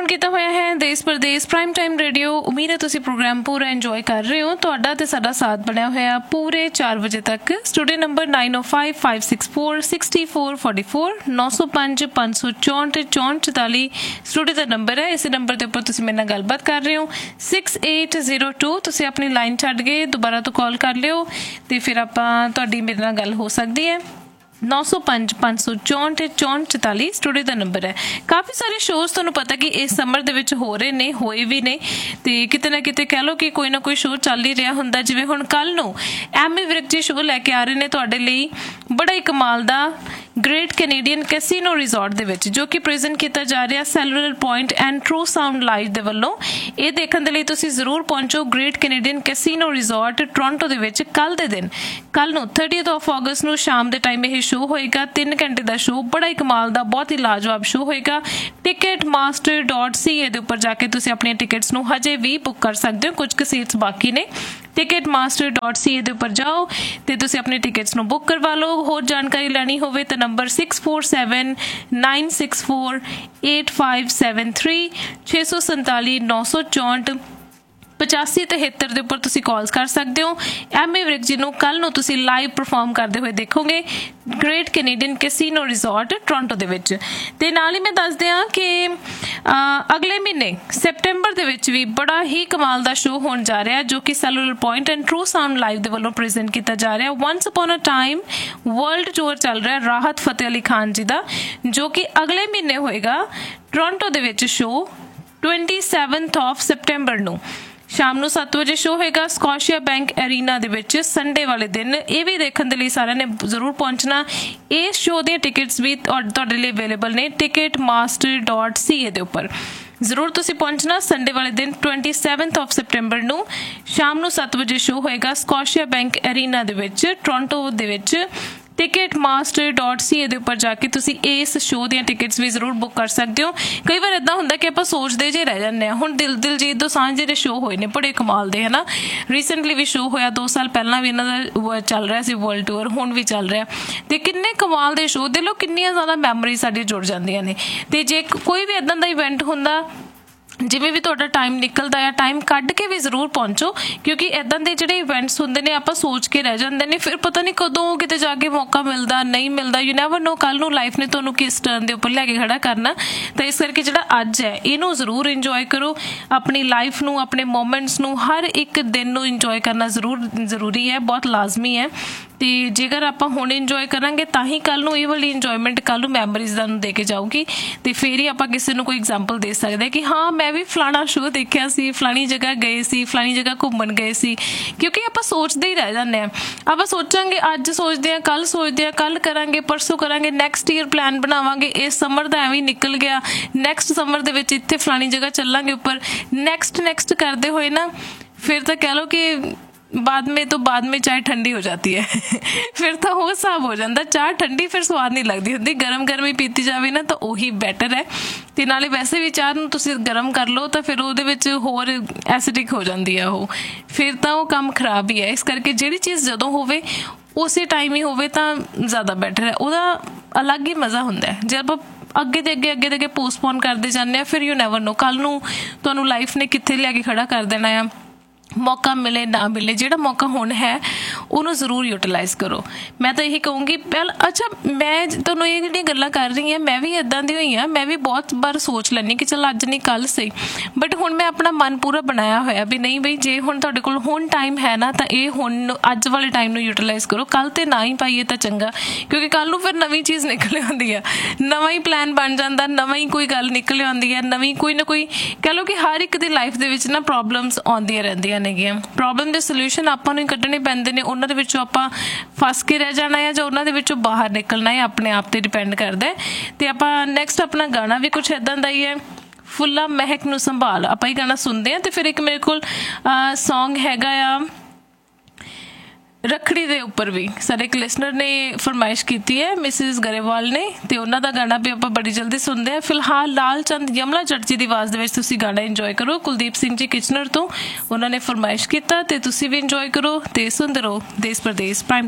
ਕੀਤਾ ਹੋਇਆ ਹੈ ਦੇਸ਼ ਪ੍ਰਦੇਸ਼ ਪ੍ਰਾਈਮ ਟਾਈਮ ਰੇਡੀਓ। ਉਮੀਦ ਹੈ ਤੁਸੀਂ ਪ੍ਰੋਗਰਾਮ ਪੂਰਾ ਇੰਜੋਏ ਕਰ ਰਹੇ ਹੋ। ਤੁਹਾਡਾ ਤੇ ਸਾਡਾ ਸਾਥ ਬਣਿਆ ਹੋਇਆ ਪੂਰੇ 4 ਵਜੇ ਤੱਕ। ਸਟੂਡੀਓ ਨੰਬਰ 9055646444 9055646444 ਸਟੂਡੀਓ ਦਾ ਨੰਬਰ ਹੈ। ਇਸੇ ਨੰਬਰ ਦੇ ਉੱਪਰ ਤੁਸੀਂ ਮੇਰੇ ਨਾਲ ਗੱਲਬਾਤ ਕਰ ਰਹੇ ਹੋ। 6802 ਤੁਸੀਂ ਆਪਣੀ ਲਾਈਨ ਛੱਡ ਕੇ ਦੁਬਾਰਾ ਤੋਂ ਕਾਲ ਕਰ ਲਿਓ ਤੇ ਫਿਰ ਆਪਾਂ ਤੁਹਾਡੀ ਮੇਰੇ ਨਾਲ ਗੱਲ ਹੋ ਸਕਦੀ ਹੈ। 9055646444 ਸਟੂਡੀਓ ਦਾ ਨੰਬਰ ਹੈ। ਕਾਫੀ ਸਾਰੇ ਸ਼ੋਜ਼ ਤੁਹਾਨੂੰ ਪਤਾ ਕਿ ਇਸ ਸਮਰ ਦੇ ਵਿੱਚ ਹੋ ਰਹੇ ਨੇ, ਹੋਏ ਵੀ ਨੇ ਤੇ ਕਿਤੇ ਨਾ ਕਿਤੇ ਕਹਿ ਲਓ ਕਿ ਕੋਈ ਨਾ ਕੋਈ ਸ਼ੋਅ ਚੱਲ ਹੀ ਰਿਹਾ ਹੁੰਦਾ। ਜਿਵੇਂ ਹੁਣ ਕੱਲ ਨੂੰ ਐਮੀ ਵਿਰਕ ਜੀ ਸ਼ੋਅ ਲੈ ਕੇ ਆ ਰਹੇ ਨੇ ਤੁਹਾਡੇ ਲਈ, ਬੜਾ ਹੀ ਕਮਾਲ ਦਾ ਗ੍ਰੇਟ ਕੈਨੇਡੀਅਨ ਕੈਸੀਨੋ ਰਿਜ਼ੋਰਟ ਦੇ ਵਿੱਚ, ਜੋ ਕਿ ਪ੍ਰੈਜ਼ੈਂਟ ਕੀਤਾ ਜਾ ਰਿਹਾ cellular point and true sound live ਦੇ ਵੱਲੋਂ। ਇਹ ਦੇਖਣ ਦੇ ਲਈ ਤੁਸੀਂ ਜ਼ਰੂਰ ਪਹੁੰਚੋ great Canadian casino resort Toronto ਦੇ ਵਿੱਚ ਕੱਲ ਦੇ ਦਿਨ। ਕੱਲ ਨੂੰ 30 ਅਗਸਤ ਨੂੰ ਸ਼ਾਮ ਦੇ ਟਾਈਮ ਇਹ ਸ਼ੋਅ ਹੋਏਗਾ। 3 ਘੰਟੇ ਦਾ ਸ਼ੋਅ, ਬੜਾ ਹੀ ਕਮਾਲ ਦਾ, ਬਹੁਤ ਹੀ ਲਾਜਵਾਬ ਸ਼ੋਅ ਹੋਏਗਾ। ticketmaster.ca ਦੇ ਉੱਪਰ ਜਾ ਕੇ ਤੁਸੀਂ ਆਪਣੀਆਂ ਟਿਕਟਸ ਨੂੰ ਹਜੇ ਵੀ ਬੁੱਕ ਕਰ ਸਕਦੇ ਹੋ। ਕੁਝ ਕੁ ਸੀਟਸ ਬਾਕੀ ਨੇ। ticketmaster.ca ਦੇ ਉੱਪਰ ਜਾਓ ਤੇ ਤੁਸੀਂ ਆਪਣੀ ਟਿਕਟਸ ਨੂੰ ਬੁੱਕ ਕਰਵਾ ਲਓ। ਹੋਰ ਜਾਣਕਾਰੀ ਲੈਣੀ ਹੋਵੇ ਤਾਂ ਨੰਬਰ 6479648573 647 964 8573 ਦੇ ਉੱਪਰ ਤੁਸੀਂ ਕਾਲਸ ਕਰ ਸਕਦੇ ਹੋ। ਐਮੀ ਵਿਰਕ ਜੀ ਨੂੰ ਕੱਲ ਨੂੰ ਤੁਸੀਂ ਲਾਈਵ ਪਰਫਾਰਮ ਕਰਦੇ ਹੋਏ ਦੇਖੋਗੇ great Canadian casino resort Toronto ਦੇ ਵਿੱਚ। ਤੇ ਨਾਲ ਹੀ ਮੈਂ ਦੱਸ ਦਿਆਂ ਕਿ ਅਗਲੇ ਮਹੀਨੇ ਸੈਪਟੈਂਬਰ ਦੇ ਵਿੱਚ ਵੀ ਬੜਾ ਹੀ ਕਮਾਲ ਦਾ ਸ਼ੋਅ ਹੋਣ ਜਾ ਰਿਹਾ, ਜੋ ਕਿ cellular point and true sound live ਦੇ ਵੱਲੋਂ ਪ੍ਰੈਜ਼ੈਂਟ ਕੀਤਾ ਜਾ ਰਿਹਾ। Ones upon a time world tour ਚੱਲ ਰਿਹਾ ਰਾਹਤ ਫਤਿਹ ਅਲੀ ਖਾਨ ਜੀ ਦਾ, ਜੋ ਕਿ ਅਗਲੇ ਮਹੀਨੇ ਹੋਏਗਾ ਟੋਰਾਂਟੋ ਦੇ ਵਿੱਚ ਸ਼ੋਅ 27 ਸੈਪਟੈਂਬਰ ਨੂੰ। ਸ਼ਾਮ ਨੂੰ 7 ਵਜੇ ਸ਼ੋਅ ਹੋਏਗਾ ਸਕੋਸ਼ੀਆ ਬੈਂਕ ਅਰੀਨਾ ਦੇ ਵਿੱਚ ਸੰਡੇ ਵਾਲੇ ਦਿਨ। ਇਹ ਵੀ ਦੇਖਣ ਦੇ ਲਈ ਸਾਰਿਆਂ ਨੇ ਜ਼ਰੂਰ ਪਹੁੰਚਣਾ। ਇਸ ਸ਼ੋਅ ਦੀਆਂ ਟਿਕਟਸ ਵੀ ਤੁਹਾਡੇ ਲਈ ਅਵੇਲੇਬਲ ਨੇ ticketmaster.ca ਦੇ ਉੱਪਰ। ਜ਼ਰੂਰ ਤੁਸੀਂ ਪਹੁੰਚਣਾ ਸੰਡੇ ਵਾਲੇ ਦਿਨ 27 ਸੈਪਟੈਂਬਰ ਨੂੰ ਸ਼ਾਮ ਨੂੰ 7 ਵਜੇ ਸ਼ੋਅ ਹੋਏਗਾ ਸਕੋਸ਼ੀਆ ਬੈਂਕ ਅਰੀਨਾ ਦੇ ਵਿੱਚ ਟੋਰਾਂਟੋ ਦੇ ਵਿੱਚ। ticketmaster.ca ਦੇ ਉੱਪਰ ਜਾ ਕੇ ਤੁਸੀਂ ਇਸ ਸ਼ੋਅ ਦੀਆਂ ਟਿਕਟਸ ਵੀ ਜ਼ਰੂਰ ਬੁੱਕ ਕਰ ਸਕਦੇ ਹੋ। ਕਈ ਵਾਰ ਇੱਦਾਂ ਹੁੰਦਾ ਕਿ ਆਪਾਂ ਸੋਚਦੇ ਜੇ ਰਹਿ ਜਾਂਦੇ ਹਾਂ। ਹੁਣ ਦਿਲਜੀਤ ਦੋਸਾਂਝ ਜਿਹੜੇ ਸ਼ੋਅ ਹੋਏ ਨੇ ਬੜੇ ਕਮਾਲ ਦੇ, ਹਨਾ। ਰੀਸੈਂਟਲੀ ਵੀ ਸ਼ੋਅ ਹੋਇਆ, 2 ਸਾਲ ਪਹਿਲਾਂ ਵੀ ਇਹਨਾਂ ਦਾ ਚੱਲ ਰਿਹਾ ਸੀ ਵਰਲਡ ਟੂਰ, ਹੁਣ ਵੀ ਚੱਲ ਰਿਹਾ। ਤੇ ਕਿੰਨੇ ਕਮਾਲ ਦੇ ਸ਼ੋਅ, ਦੇ ਲੋ ਕਿੰਨੀਆਂ ਜ਼ਿਆਦਾ ਮੈਮਰੀਜ਼ ਸਾਡੀਆਂ ਜੁੜ ਜਾਂਦੀਆਂ ਨੇ। ਤੇ ਜੇ ਕੋਈ ਵੀ ਇੱਦਾਂ ਦਾ ਇਵੈਂਟ ਹੁੰਦਾ, ਜਿਵੇਂ ਵੀ ਤੁਹਾਡਾ ਟਾਈਮ ਨਿਕਲਦਾ ਆ, ਟਾਈਮ ਕੱਢ ਕੇ ਵੀ ਜ਼ਰੂਰ ਪਹੁੰਚੋ, ਕਿਉਂਕਿ ਇੱਦਾਂ ਦੇ ਜਿਹੜੇ ਇਵੈਂਟਸ ਹੁੰਦੇ ਨੇ ਆਪਾਂ ਸੋਚ ਕੇ ਰਹਿ ਜਾਂਦੇ ਨੇ, ਫਿਰ ਪਤਾ ਨਹੀਂ ਕਦੋਂ ਕਿਤੇ ਜਾ ਕੇ ਮੌਕਾ ਮਿਲਦਾ ਨਹੀਂ ਮਿਲਦਾ। ਯੂ ਨੈਵਰ ਨੋ ਕੱਲ ਨੂੰ ਲਾਈਫ ਨੇ ਤੁਹਾਨੂੰ ਕਿਸ ਟਰਨ ਦੇ ਉੱਪਰ ਲੈ ਕੇ ਖੜਾ ਕਰਨਾ। ਤਾਂ ਇਸ ਕਰਕੇ ਜਿਹੜਾ ਅੱਜ ਹੈ ਇਹਨੂੰ ਜ਼ਰੂਰ ਇੰਜੋਏ ਕਰੋ। ਆਪਣੀ ਲਾਈਫ ਨੂੰ, ਆਪਣੇ ਮੋਮੈਂਟਸ ਨੂੰ, ਹਰ ਇੱਕ ਦਿਨ ਨੂੰ ਇੰਜੋਏ ਕਰਨਾ ਜ਼ਰੂਰੀ ਹੈ, ਬਹੁਤ ਲਾਜ਼ਮੀ ਹੈ। ਤੇ ਜੇਕਰ ਆਪਾਂ ਹੁਣ ਇੰਜੋਏ ਕਰਾਂਗੇ ਤਾਂ ਹੀ ਕੱਲ ਨੂੰ ਇਹ ਵਾਲੀ ਇੰਜੋਏਮੈਂਟ ਕੱਲ ਨੂੰ ਮੈਮਰੀਜ਼ ਦਾ ਨੂੰ ਦੇ ਕੇ ਜਾਊਗੀ। ਤੇ ਫਿਰ ਹੀ ਆਪਾਂ ਕਿਸੇ ਨੂੰ ਕੋਈ ਐਗਜ਼ਾਮਪਲ ਦੇ ਸਕਦੇ ਕਿ ਹਾਂ ਮੈਂ ਵੀ ਫਲਾਣਾ ਸ਼ੋਅ ਦੇਖਿਆ ਸੀ, ਫਲਾਣੀ ਜਗ੍ਹਾ ਗਏ ਸੀ, ਫਲਾਣੀ ਜਗ੍ਹਾ ਘੁੰਮਣ ਗਏ ਸੀ। ਕਿਉਂਕਿ ਆਪਾਂ ਸੋਚਦੇ ਹੀ ਰਹਿ ਜਾਂਦੇ ਹਾਂ। ਆਪਾਂ ਸੋਚਾਂਗੇ, ਅੱਜ ਸੋਚਦੇ ਹਾਂ, ਕੱਲ ਸੋਚਦੇ ਹਾਂ, ਕੱਲ ਕਰਾਂਗੇ, ਪਰਸੋਂ ਕਰਾਂਗੇ, ਨੈਕਸਟ ਈਅਰ ਪਲਾਨ ਬਣਾਵਾਂਗੇ। ਇਸ ਸਮਰ ਦਾ ਐਵੇਂ ਨਿਕਲ ਗਿਆ, ਨੈਕਸਟ ਸਮਰ ਦੇ ਵਿੱਚ ਇੱਥੇ ਫਲਾਣੀ ਜਗ੍ਹਾ ਚੱਲਾਂਗੇ ਉੱਪਰ। ਨੈਕਸਟ ਕਰਦੇ ਹੋਏ ਨਾ ਫਿਰ ਤਾਂ ਕਹਿ ਲਓ ਕਿ बाद में चाय ठंडी हो जाती है। फिर तो वो हिसाब हो जाता, चाह ठंडी फिर स्वाद नहीं लगती होंगी। गरम ही पीती जाए ना तो ਉਹੀ ਬੈਟਰ ਹੈ। ਤੇ ਨਾਲੇ ਵੈਸੇ ਵੀ ਚਾਹ ਨੂੰ ਤੁਸੀਂ ਗਰਮ ਕਰ ਲਓ ਤਾਂ ਫਿਰ ਉਹਦੇ ਵਿੱਚ ਹੋਰ ਐਸਿਡਿਕ ਹੋ ਜਾਂਦੀ ਹੈ ਉਹ, ਫਿਰ ਤਾਂ ਉਹ ਕੰਮ ਖਰਾਬ ਹੀ ਹੈ। ਇਸ ਕਰਕੇ ਜਿਹੜੀ ਚੀਜ਼ ਜਦੋਂ ਹੋਵੇ ਉਸੇ ਟਾਈਮ ਹੀ ਹੋਵੇ ਤਾਂ ਜ਼ਿਆਦਾ ਬੈਟਰ ਹੈ। ਉਹਦਾ ਅਲੱਗ ਹੀ ਮਜ਼ਾ ਹੁੰਦਾ ਹੈ। ਜੇ ਆਪਾਂ ਅੱਗੇ ਦੇ ਅੱਗੇ ਪੋਸਟਪੋਨ ਕਰਦੇ ਜਾਂਦੇ ਹਾਂ, ਫਿਰ ਯੂ ਨੈਵਰ ਨੋ ਕੱਲ ਨੂੰ ਤੁਹਾਨੂੰ ਲਾਈਫ ਨੇ ਕਿੱਥੇ ਲਿਆ ਕੇ ਖੜਾ ਕਰ ਦੇਣਾ ਆ। ਮੌਕਾ ਮਿਲੇ ਨਾ ਮਿਲੇ, ਜਿਹੜਾ ਮੌਕਾ ਹੁਣ ਹੈ ਉਹਨੂੰ ਜ਼ਰੂਰ ਯੂਟੀਲਾਈਜ਼ ਕਰੋ। ਮੈਂ ਤਾਂ ਇਹੀ ਕਹੂੰਗੀ। ਅੱਛਾ, ਮੈਂ ਤੁਹਾਨੂੰ ਇਹ ਜਿਹੜੀਆਂ ਗੱਲਾਂ ਕਰ ਰਹੀ ਹਾਂ, ਮੈਂ ਵੀ ਇੱਦਾਂ ਦੀ ਹੋਈ ਹਾਂ। ਮੈਂ ਵੀ ਬਹੁਤ ਵਾਰ ਸੋਚ ਲੈਂਦੀ ਕਿ ਚੱਲ ਅੱਜ ਨਹੀਂ ਕੱਲ ਸਹੀ, ਬਟ ਹੁਣ ਮੈਂ ਆਪਣਾ ਮਨ ਪੂਰਾ ਬਣਾਇਆ ਹੋਇਆ ਵੀ ਨਹੀਂ ਬਈ, ਜੇ ਹੁਣ ਤੁਹਾਡੇ ਕੋਲ ਹੁਣ ਟਾਈਮ ਹੈ ਨਾ ਤਾਂ ਇਹ ਹੁਣ ਅੱਜ ਵਾਲੇ ਟਾਈਮ ਨੂੰ ਯੂਟੀਲਾਈਜ਼ ਕਰੋ। ਕੱਲ ਤੇ ਨਾ ਹੀ ਪਾਈਏ ਤਾਂ ਚੰਗਾ, ਕਿਉਂਕਿ ਕੱਲ ਨੂੰ ਫਿਰ ਨਵੀਂ ਚੀਜ਼ ਨਿਕਲ ਆਉਂਦੀ ਆ, ਨਵਾਂ ਹੀ ਪਲਾਨ ਬਣ ਜਾਂਦਾ, ਨਵਾਂ ਹੀ ਕੋਈ ਗੱਲ ਨਿਕਲ ਆਉਂਦੀ ਹੈ, ਨਵੀਂ ਕੋਈ ਨਾ ਕੋਈ। ਕਹਿ ਲਓ ਕਿ ਹਰ ਇੱਕ ਦੀ ਲਾਈਫ ਦੇ ਵਿੱਚ ਨਾ ਪ੍ਰੋਬਲਮਸ ਆਉਂਦੀਆਂ ਰਹਿੰਦੀਆਂ ਨੇਗੀਆਂ। ਪ੍ਰੋਬਲਮ ਦੇ ਸੋਲਿਊਸ਼ਨ ਆਪਾਂ ਨੂੰ ਹੀ ਕੱਢਣੇ ਪੈਂਦੇ ਨੇ। ਉਹਨਾਂ ਦੇ ਵਿੱਚੋਂ ਆਪਾਂ ਫਸ ਕੇ ਰਹਿ ਜਾਣਾ ਹੈ ਜਾਂ ਉਹਨਾਂ ਦੇ ਵਿੱਚੋਂ ਬਾਹਰ ਨਿਕਲਣਾ ਹੈ, ਆਪਣੇ ਆਪ ਤੇ ਡਿਪੈਂਡ ਕਰਦਾ ਹੈ। ਤੇ ਆਪਾਂ ਨੈਕਸਟ ਆਪਣਾ ਗਾਣਾ ਵੀ ਕੁਛ ਇੱਦਾਂ ਦਾ ਹੀ ਹੈ, ਫੁੱਲਾਂ ਮਹਿਕ ਨੂੰ ਸੰਭਾਲ। ਆਪਾਂ ਹੀ ਗਾਣਾ ਸੁਣਦੇ ਹਾਂ ਤੇ ਫਿਰ ਇੱਕ ਮੇਰੇ ਕੋਲ ਸੌਂਗ ਹੈਗਾ ਆ ਰੱਖੜੀ ਦੇ ਉੱਪਰ ਵੀ ਸਾਡੇ ਇੱਕ ਲਿਸਨਰ ਨੇ ਫਰਮਾਇਸ਼ ਕੀਤੀ ਹੈ, ਮਿਸਿਸ ਗਰੇਵਾਲ ਨੇ, ਤੇ ਉਹਨਾਂ ਦਾ ਗਾਣਾ ਵੀ ਆਪਾਂ ਬੜੀ ਜਲਦੀ ਸੁਣਦੇ ਹਾਂ। ਫਿਲਹਾਲ ਲਾਲ ਚੰਦ ਯਮਲਾ ਜੱਟ ਜੀ ਦੀ ਆਵਾਜ਼ ਦੇ ਵਿੱਚ ਤੁਸੀਂ ਗਾਣਾ ਇੰਜੋਏ ਕਰੋ। ਕੁਲਦੀਪ ਸਿੰਘ ਜੀ ਕਿਚਨਰ ਤੋਂ ਉਹਨਾਂ ਨੇ ਫਰਮਾਇਸ਼ ਕੀਤਾ ਤੇ ਤੁਸੀਂ ਵੀ ਇੰਜੋਏ ਕਰੋ ਤੇ ਸੁਣਦੇ ਰਹੋ ਦੇਸ਼ ਪ੍ਰਦੇਸ਼ ਪ੍ਰਾਈਮ